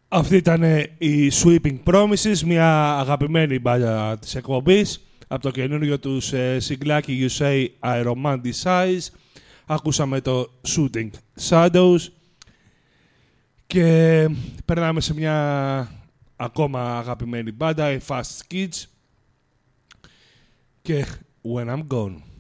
Αυτή ήταν η Sweeping Promises, μια αγαπημένη μπάντα της εκπομπής από το καινούργιο τους συγκλάκι You Say I Romanticize. Ακούσαμε το Shooting Shadows και περνάμε σε μια ακόμα αγαπημένη μπάντα, οι Fast Kids και When I'm Gone.